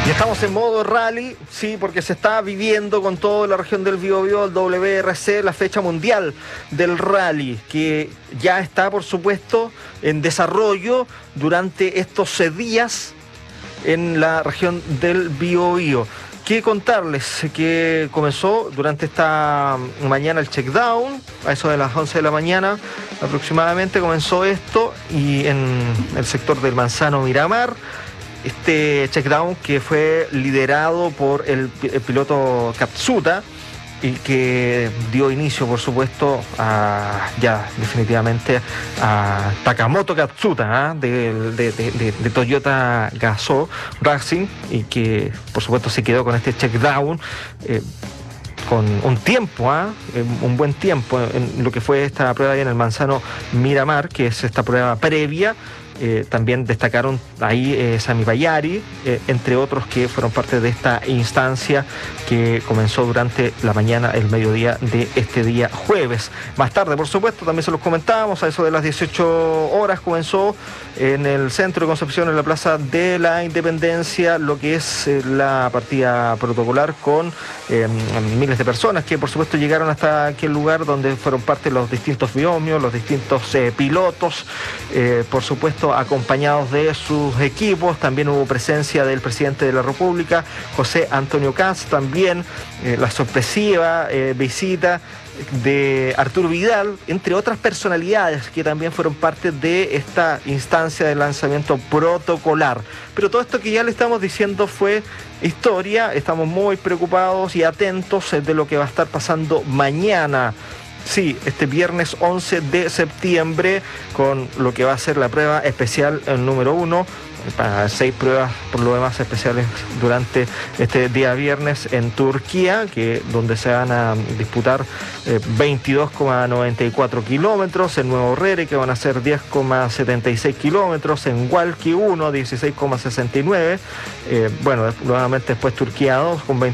Y estamos en modo rally, sí, porque se está viviendo con toda la región del Biobío, el WRC, la fecha mundial del rally, que ya está, por supuesto, en desarrollo durante estos días en la región del Biobío. ¿Qué contarles? Que comenzó durante esta mañana el checkdown, a eso de las 11 de la mañana aproximadamente comenzó esto, y en el sector del Manzano Miramar, este checkdown que fue liderado por el piloto Katsuta y que dio inicio, por supuesto, ya definitivamente a Takamoto Katsuta, de Toyota Gazoo Racing, y que por supuesto se quedó con este checkdown con un tiempo, un buen tiempo en lo que fue esta prueba ahí en el Manzano Miramar, que es esta prueba previa. También destacaron ahí Sami Bayari, entre otros que fueron parte de esta instancia que comenzó durante la mañana, el mediodía de este día jueves. Más tarde, por supuesto, también se los comentábamos, a eso de las 18 horas comenzó en el centro de Concepción, en la Plaza de la Independencia, lo que es la partida protocolar con miles de personas que por supuesto llegaron hasta aquel lugar donde fueron parte los distintos binomios, los distintos pilotos, por supuesto acompañados de sus equipos. También hubo presencia del presidente de la República, José Antonio Kast, también la sorpresiva visita de Arturo Vidal, entre otras personalidades que también fueron parte de esta instancia de lanzamiento protocolar. Pero todo esto que ya le estamos diciendo fue historia. Estamos muy preocupados y atentos de lo que va a estar pasando mañana. Sí, este viernes 11 de septiembre, con lo que va a ser la prueba especial número 1, para 6 pruebas por lo demás especiales durante este día viernes en Turquía, donde se van a disputar 22,94 kilómetros, en Nuevo Rere, que van a ser 10,76 kilómetros, en Hualqui 1, 16,69, bueno, nuevamente después Turquía 2 con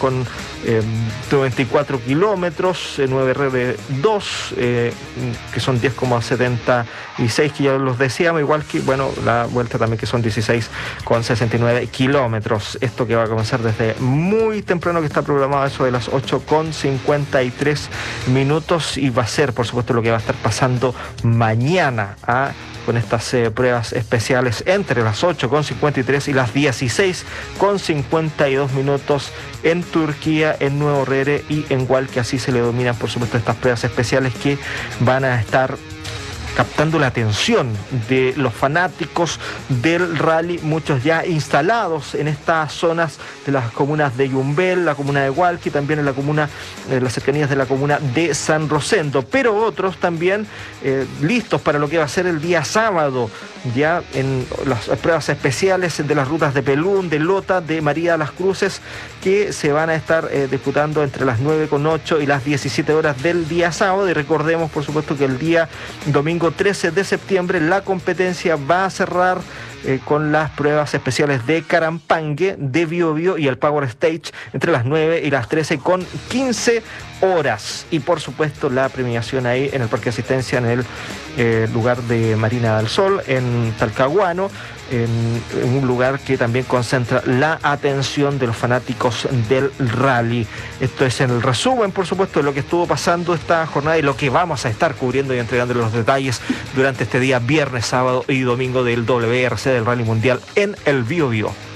22,94 kilómetros, en Nuevo Rere 2, que son 10,76, que ya los decíamos, igual que, bueno, la vuelta también, que son 16,69 kilómetros. Esto que va a comenzar desde muy temprano, que está programado a eso de las 8,53 minutos, y va a ser, por supuesto, lo que va a estar pasando mañana con estas pruebas especiales entre las 8,53 y las 16,52 minutos en Turquía, en Nuevo Rere y en Hualqui. Así se le dominan, por supuesto, estas pruebas especiales que van a estar captando la atención de los fanáticos del rally, muchos ya instalados en estas zonas de las comunas de Yumbel, la comuna de Hualqui, también en las cercanías de la comuna de San Rosendo, pero otros también listos para lo que va a ser el día sábado, ya en las pruebas especiales de las rutas de Pelún, de Lota, de María de las Cruces, que se van a estar disputando entre las 9,8 y las 17 horas del día sábado. Y recordemos, por supuesto, que el día domingo 13 de septiembre la competencia va a cerrar con las pruebas especiales de Carampangue, de Biobío y el Power Stage entre las 9 y las 13,15 horas. Y por supuesto la premiación ahí en el Parque de Asistencia, en el lugar de Marina del Sol, en Talcahuano, en un lugar que también concentra la atención de los fanáticos del rally. Esto es en el resumen, por supuesto, de lo que estuvo pasando esta jornada y lo que vamos a estar cubriendo y entregando los detalles durante este día viernes, sábado y domingo del WRC, del Rally Mundial en el Biobío.